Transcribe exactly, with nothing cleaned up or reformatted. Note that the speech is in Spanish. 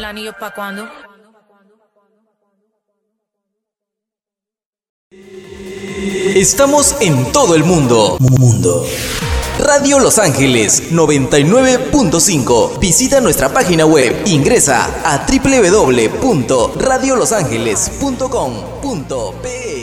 ¿El anillo pa' cuándo? Estamos en todo el mundo. Mundo. Radio Los Ángeles noventa y nueve punto cinco. Visita nuestra página web. Ingresa a doble u doble u doble u punto radio los ángeles punto com punto pe.